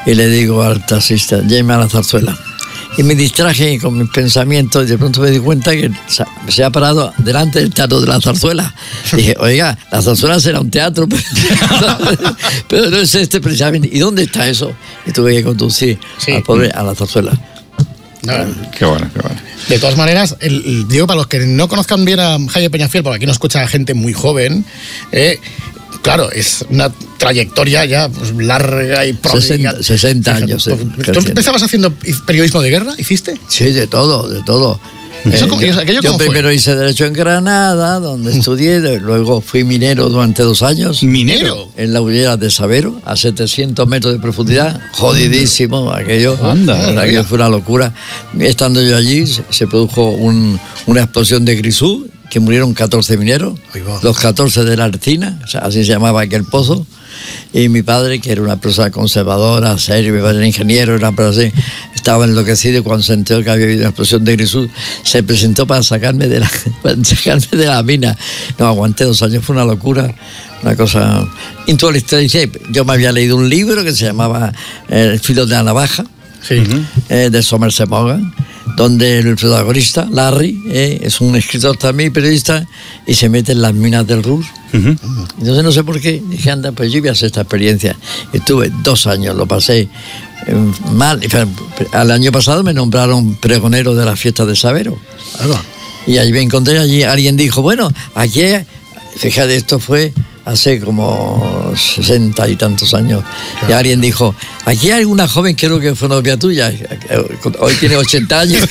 y le digo al taxista, llévame a la Zarzuela. Y me distraje con mis pensamientos y de pronto me di cuenta que se ha parado delante del teatro de la Zarzuela. Y dije, oiga, la Zarzuela será un teatro, pero no es este precisamente. ¿Y dónde está eso? Y tuve que conducir al pobre a la Zarzuela. No. Qué bueno, qué bueno. De todas maneras, digo, para los que no conozcan bien a Jaime Peñafiel, porque aquí nos escucha gente muy joven, claro, es una trayectoria ya pues, larga y 60 años. ¿Tú empezabas haciendo periodismo de guerra? ¿Hiciste? Sí, de todo, de todo. Yo primero hice Derecho en Granada, donde estudié, luego fui minero durante 2 años. ¿Minero? En la Ullera de Sabero, a 700 metros de profundidad, jodidísimo aquello. Aquello fue una locura. Estando yo allí, se produjo una explosión de grisú, que murieron 14 mineros, los 14 de la Arcina, o sea, así se llamaba aquel pozo. Y mi padre, que era una persona conservadora, serio, mi padre era ingeniero, era una persona así, estaba enloquecido. Cuando se enteró que había habido una explosión de grisú, se presentó para sacarme de la mina. No, aguanté 2 años, fue una locura, una cosa. Yo me había leído un libro que se llamaba El filo de la navaja, de Somerset Maugham, donde el protagonista, Larry, es un escritor también, periodista, y se mete en las minas del Ruhr. Entonces no sé por qué, dije, anda, pues yo voy a hacer esta experiencia. Estuve 2 años, lo pasé mal. Al año pasado me nombraron pregonero de la fiesta de Sabero. Y allí me encontré, allí alguien dijo, bueno, aquí, fíjate, esto fue hace como 60 y tantos años. Claro. Y alguien dijo, aquí hay una joven, creo que fue novia tuya, hoy tiene 80 años.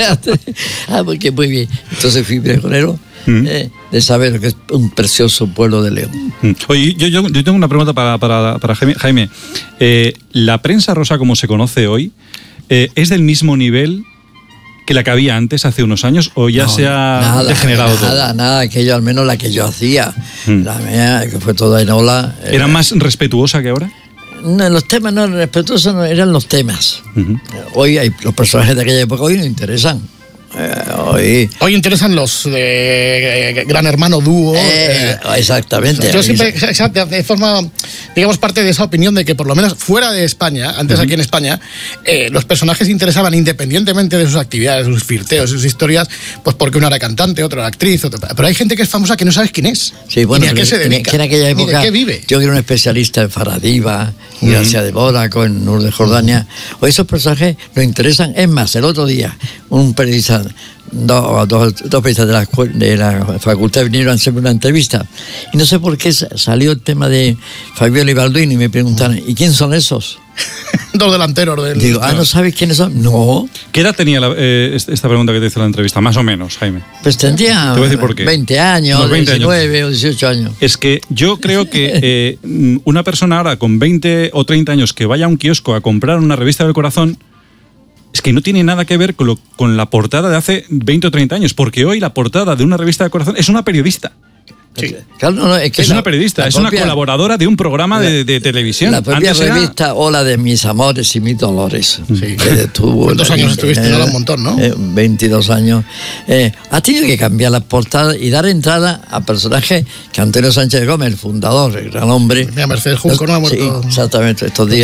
Porque muy bien. Entonces fui pregonero de Sabero, que es un precioso pueblo de León. Oye, yo tengo una pregunta para Jaime. ¿La prensa rosa, como se conoce hoy, es del mismo nivel que la que había antes, hace unos años, o ya se ha degenerado todo? Nada, aquello, al menos la que yo hacía, la mía, que fue toda en ola. ¿Era más respetuosa que ahora? No, los temas no eran respetuosos, no, eran los temas. Hoy hay los personajes de aquella época, hoy no interesan. Hoy interesan los Gran Hermano dúo. Exactamente. Yo siempre de forma, digamos, parte de esa opinión de que por lo menos fuera de España, antes aquí en España, los personajes interesaban independientemente de sus actividades, sus flirteos, sus historias, pues porque uno era cantante, otro era actriz, pero hay gente que es famosa que no sabes quién es. Sí, bueno, ni a qué se dedica, que en aquella época, ni de qué vive. Yo que era un especialista en Faradiva, en Gracia de Mónaco, en Nur de Jordania. Hoy esos personajes nos interesan. Es más, el otro día, un periodista, dos periodistas de la facultad vinieron a hacerme una entrevista y no sé por qué salió el tema de Fabiola y Balduino y me preguntaron, ¿y quién son esos? 2 delanteros del... Digo, ¿no sabes quiénes son? No. ¿Qué edad tenía esta pregunta que te hizo la entrevista? Más o menos, Jaime. Pues tendría te voy a decir por qué. 20 años, 19 o 18 años. Es que yo creo que una persona ahora con 20 o 30 años que vaya a un kiosco a comprar una revista del corazón, es que no tiene nada que ver con la portada de hace 20 o 30 años, porque hoy la portada de una revista del corazón es una periodista. Sí. Claro, es una periodista, es una colaboradora de un programa de televisión. La propia revista Hola de mis amores y mis dolores. Sí. ¿Cuántos años estuviste? No, un montón, ¿no? 22 años. Ha tenido que cambiar las portadas y dar entrada a personajes que Antonio Sánchez Gómez, el fundador, el gran hombre. Mira, Mercedes Junco no ha muerto. Sí, exactamente, estos días.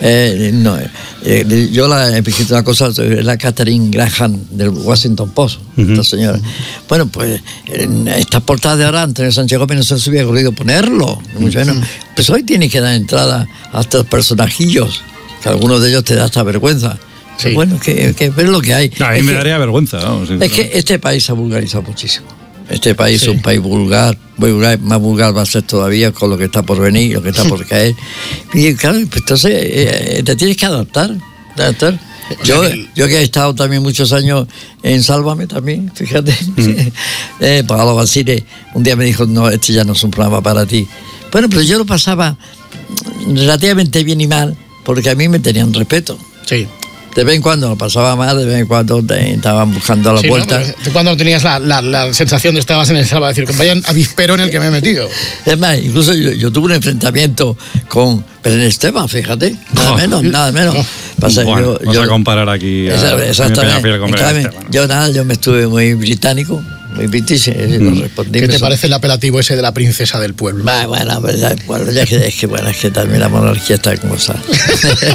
Yo he escrito una cosa, es la Catherine Graham del Washington Post, esta señora. Bueno, pues en estas portadas de ahora, Antonio Sánchez Gómez no se les hubiera ocurrido ponerlo, mucho menos. Pues hoy tienes que dar entrada a estos personajillos, que algunos de ellos te da hasta vergüenza. Sí. Bueno, que es lo que hay. A mí me daría vergüenza. Vamos, es que este país se ha vulgarizado muchísimo. Este país es un país vulgar, más vulgar va a ser todavía con lo que está por venir, lo que está por caer. Y claro, pues entonces te tienes que adaptar. Yo que he estado también muchos años en Sálvame también, fíjate. Pablo Basile un día me dijo, no, este ya no es un programa para ti. Bueno, pero yo lo pasaba relativamente bien y mal, porque a mí me tenían respeto. Sí. De vez en cuando lo pasaba mal, de vez en cuando te estaban buscando a la puerta. ¿No? Cuando tenías la sensación de estabas en el Salva, decir, que vayan avispero en el que me he metido. Es más, incluso yo tuve un enfrentamiento con Belén Esteban, fíjate, nada menos. Pasa, bueno, vamos a comparar aquí exactamente. Yo me estuve muy británico, muy british, lo respondí. ¿Qué te parece el apelativo ese de la princesa del pueblo? Bueno, es que también la monarquía está como está.